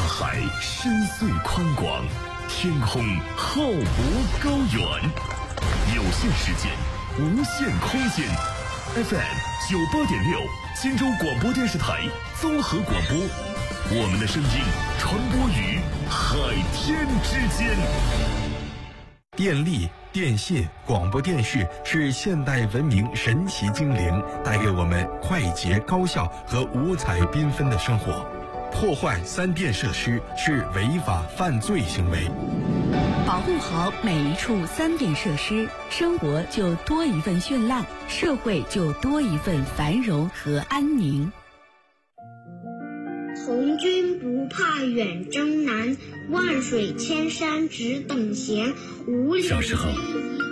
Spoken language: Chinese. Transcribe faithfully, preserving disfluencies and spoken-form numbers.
海深邃宽广，天空浩博高远，有限时间，无限空间。F M 九八点六，金州广播电视台综合广播，我们的声音传播于海天之间。 电力、电信、广播电视是现代文明神奇精灵，带给我们快捷高效和五彩缤纷的生活。破坏三电设施是违法犯罪行为。 保护好每一处三电设施，生活就多一份绚烂，社会就多一份繁荣和安宁。 从军不怕远征难，万水千山只等闲。五里小时候